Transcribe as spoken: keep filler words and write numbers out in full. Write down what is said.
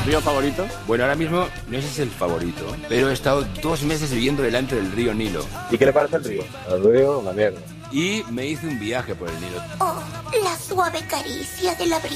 ¿Río favorito? Bueno, ahora mismo no ese es el favorito, pero he estado dos meses viviendo delante del río Nilo. ¿Y qué le parece el río? El río, una mierda. Y me hice un viaje por el Nilo. Oh, la suave caricia de la brisa.